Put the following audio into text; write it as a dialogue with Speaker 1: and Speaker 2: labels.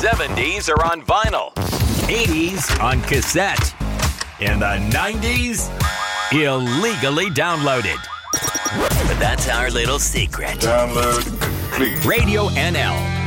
Speaker 1: 70s are on vinyl, 80s on cassette, and the 90s illegally downloaded. But that's our little secret.
Speaker 2: Download complete.
Speaker 1: Radio NL.